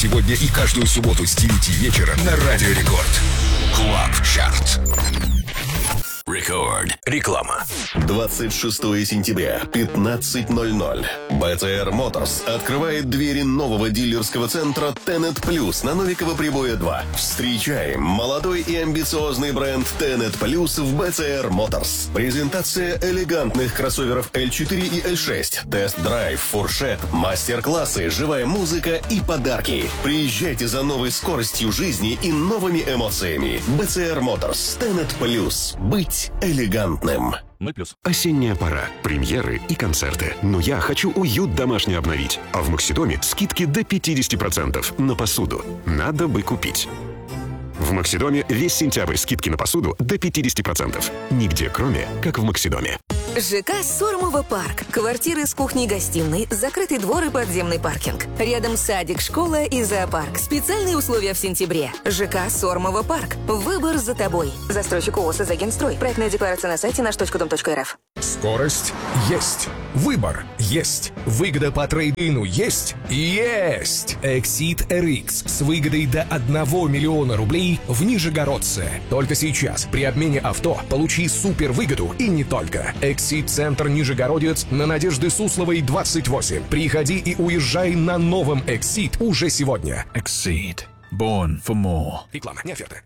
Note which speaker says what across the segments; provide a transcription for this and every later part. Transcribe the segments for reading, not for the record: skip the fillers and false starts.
Speaker 1: сегодня и каждую субботу с 9 вечера на Радио Рекорд. Клаб Чарт. Рекорд. Реклама.
Speaker 2: 26 сентября, 15:00. БТР Моторс открывает двери нового дилерского центра Tenet Plus на Новикова Прибоя 2. Встречаем молодой и амбициозный бренд Tenet Plus в БТР Моторс. Презентация элегантных кроссоверов L4 и L6, тест-драйв, фуршет, мастер-классы, живая музыка и подарки. Приезжайте за новой скоростью жизни и новыми эмоциями. БТР Моторс. Tenet Plus. Быть элегантным.
Speaker 3: Мы плюс.
Speaker 4: Осенняя пора, премьеры и концерты. Но я хочу уют домашний обновить. А в Максидоме скидки до 50% на посуду. Надо бы купить. В Максидоме весь сентябрь скидки на посуду до 50%. Нигде кроме, как в Максидоме.
Speaker 5: ЖК Сормово парк. Квартиры с кухней-гостиной, закрытый двор и подземный паркинг. Рядом садик, школа и зоопарк. Специальные условия в сентябре. ЖК Сормово парк. Выбор за тобой. Застройщик ООО «Сазагенстрой». Проектная декларация на сайте наш.дом.рф.
Speaker 1: Скорость есть. Выбор есть. Выгода по трейд-ину есть. Есть! Exit RX с выгодой до 1 миллиона рублей в Нижегородце. Только сейчас при обмене авто получи супер выгоду и не только. Exit-центр Нижегородец на Надежды Сусловой 28. Приходи и уезжай на новом Exit уже сегодня.
Speaker 3: Exceed. Born for more.
Speaker 1: Реклама, не оферта.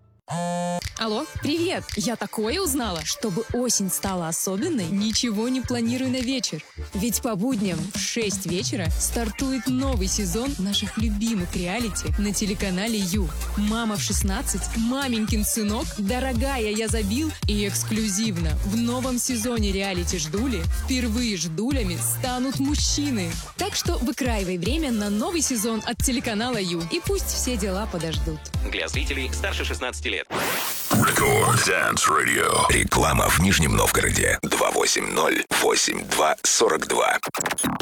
Speaker 6: Алло, привет! Я такое узнала. Чтобы осень стала особенной, ничего не планируй на вечер. Ведь по будням в 6 вечера стартует новый сезон наших любимых реалити на телеканале Ю. «Мама в 16», «Маменькин сынок», «Дорогая, я забил» и эксклюзивно в новом сезоне реалити «Ждули» впервые ждулями станут мужчины. Так что выкраивай время на новый сезон от телеканала Ю. И пусть все дела подождут.
Speaker 7: Для зрителей старше 16 лет.
Speaker 1: Рекорд Dance Radio. Реклама в Нижнем Новгороде. 280-82-42.